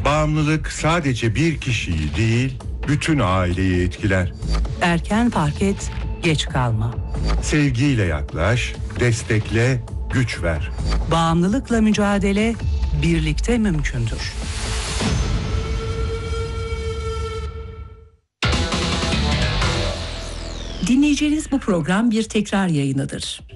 Bağımlılık sadece bir kişiyi değil, bütün aileyi etkiler. Erken fark et, geç kalma. Sevgiyle yaklaş, destekle, güç ver. Bağımlılıkla mücadele birlikte mümkündür. Dinleyeceğiniz bu program bir tekrar yayınıdır.